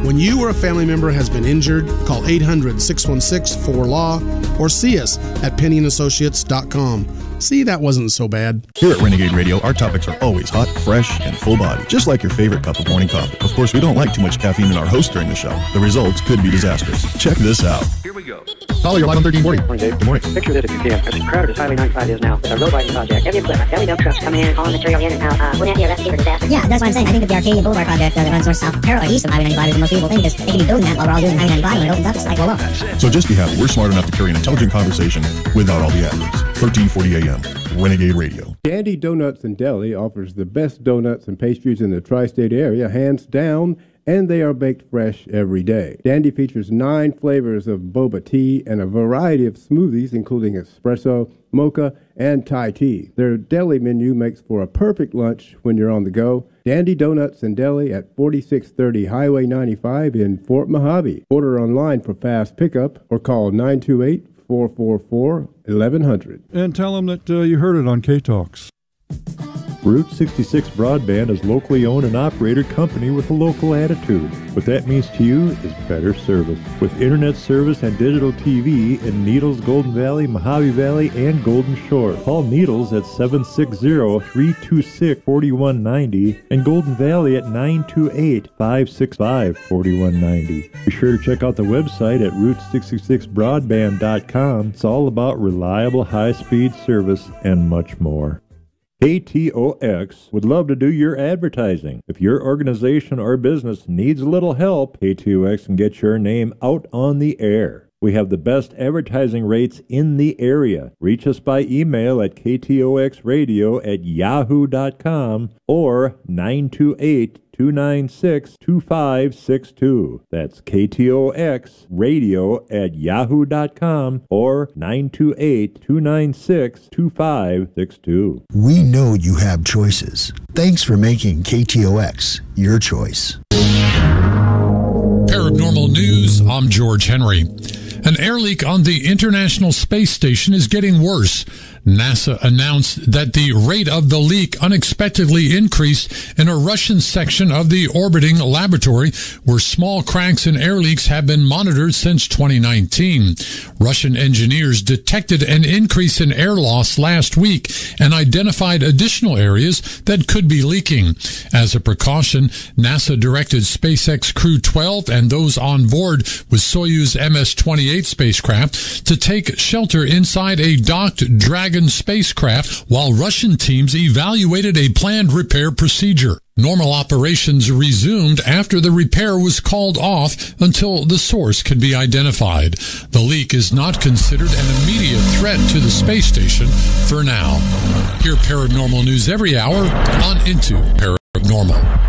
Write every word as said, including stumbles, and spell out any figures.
When you or a family member has been injured, call eight hundred, six one six, four L A W or see us at penny and associates dot com. See, that wasn't so bad. Here at Renegade Radio, our topics are always hot, fresh, and full body, just like your favorite cup of morning coffee. Of course, we don't like too much caffeine in our host during the show. The results could be disastrous. Check this out. Here we go. Caller, you're live on thirteen forty. Morning, Dave. Good morning. Picture this if you can. As crowded as Highway ninety-five is now, with a road widening project, heavy equipment, belly dump trucks coming in, hauling material in and out. Uh, wouldn't that be a recipe for disaster? Yeah, that's what I'm saying. I think that the Arcadia Boulevard project uh, that runs north south parallel east of Highway ninety-five is the most feasible thing, because they can be building that while we're all doing Highway ninety-five, when it opens up, it's like, well, look. So just be happy we're smart enough to carry an intelligent conversation without all the adlibs. thirteen forty A M, Renegade Radio. Dandy Donuts and Deli offers the best donuts and pastries in the tri-state area, hands down, and they are baked fresh every day. Dandy features nine flavors of boba tea and a variety of smoothies, including espresso, mocha, and Thai tea. Their deli menu makes for a perfect lunch when you're on the go. Dandy Donuts and Deli at forty-six thirty Highway ninety-five in Fort Mojave. Order online for fast pickup or call nine two eight, four four four, eleven hundred. And tell them that uh, you heard it on K-Talks. Route sixty-six Broadband is locally owned and operated company with a local attitude. What that means to you is better service. With internet service and digital T V in Needles, Golden Valley, Mojave Valley, and Golden Shore. Call Needles at seven six zero, three two six, four one nine zero and Golden Valley at nine two eight, five six five, four one nine zero. Be sure to check out the website at route sixty-six broadband dot com. It's all about reliable high-speed service and much more. K T O X would love to do your advertising. If your organization or business needs a little help, K T O X can get your name out on the air. We have the best advertising rates in the area. Reach us by email at k t o x radio at yahoo dot com or nine two eight, two nine six, two five six two. That's K T O X radio at yahoo dot com or nine two eight, two nine six, two five six two. We know you have choices. Thanks for making K T O X your choice. Paranormal News, I'm George Henry. An air leak on the International Space Station is getting worse. NASA announced that the rate of the leak unexpectedly increased in a Russian section of the orbiting laboratory, where small cracks and air leaks have been monitored since twenty nineteen. Russian engineers detected an increase in air loss last week and identified additional areas that could be leaking. As a precaution, NASA directed SpaceX Crew twelve and those on board with Soyuz M S twenty-eight spacecraft to take shelter inside a docked Dragon spacecraft while Russian teams evaluated a planned repair procedure. Normal operations resumed after the repair was called off until the source can be identified. The leak is not considered an immediate threat to the space station for now. Hear paranormal news every hour on Into Paranormal.